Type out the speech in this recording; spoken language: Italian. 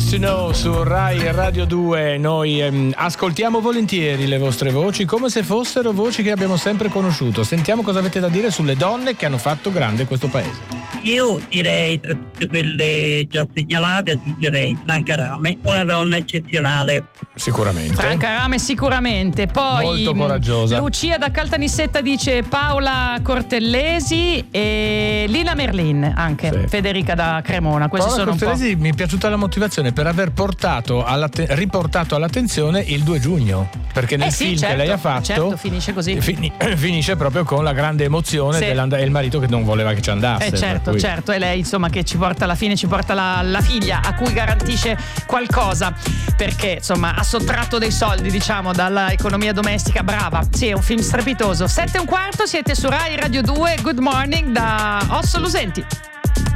Used to Know su Rai Radio 2. Noi ascoltiamo volentieri le vostre voci come se fossero voci che abbiamo sempre conosciuto. Sentiamo cosa avete da dire sulle donne che hanno fatto grande questo paese. Io direi, tra tutte quelle già segnalate, aggiungerei Franca Rame, una donna eccezionale. Sicuramente. Franca Rame sicuramente. Poi molto coraggiosa. Lucia da Caltanissetta dice Paola Cortellesi e Lila Merlin anche. Sì. Federica da Cremona. Questi Paola sono Cortellesi, un po'. mi è piaciuta la motivazione per aver riportato all'attenzione il 2 giugno, perché nel film certo, che lei ha fatto finisce così. Finisce proprio con la grande emozione il marito che non voleva che ci andasse. Certo, e lei insomma che ci porta alla fine, ci porta la figlia a cui garantisce qualcosa, perché insomma ha sottratto dei soldi, diciamo, dall'economia domestica. Brava, sì, è un film strepitoso. 7:15, siete su Rai Radio 2. Good morning da Osso Lusenti.